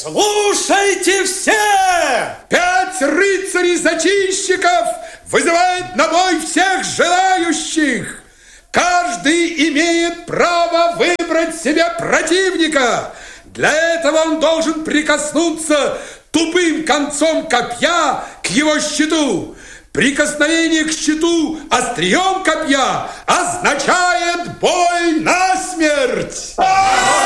Слушайте все! 5 рыцарей-зачинщиков вызывает на бой всех желающих. Каждый имеет право выбрать себе противника. Для этого он должен прикоснуться тупым концом копья к его щиту. Прикосновение к щиту острием копья означает бой насмерть.